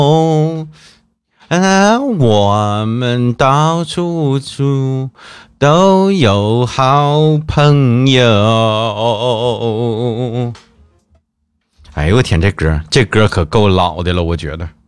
我们到处处都有好朋友。哎呦我天，这歌可够老的了，我觉得。